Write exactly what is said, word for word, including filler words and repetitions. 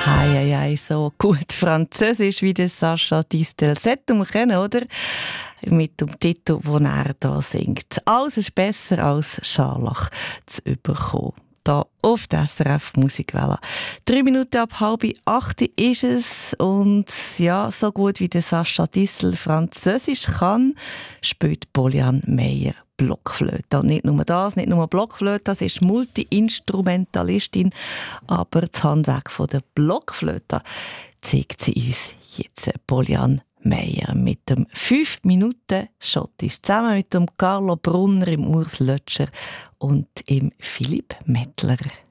Hei, hei, hei, so gut Französisch wie der Sacha Distel. Sollte man kennen, oder? Mit dem Titel, den er da singt. Alles ist besser als Scharlach zu bekommen. Da auf der S R F Musikwelle. Drei Minuten ab halb acht ist es. Und ja, so gut wie der Sacha Distel Französisch kann, spielt Polian Meyer Blockflöte. Und nicht nur das, nicht nur Blockflöte, das ist Multi-Instrumentalistin, aber das Handwerk von der Blockflöte zeigt sie uns jetzt. Polian Meyer mit dem fünf Minuten Schottisch zusammen mit dem Carlo Brunner, im Urs Lötscher und im Philipp Mettler.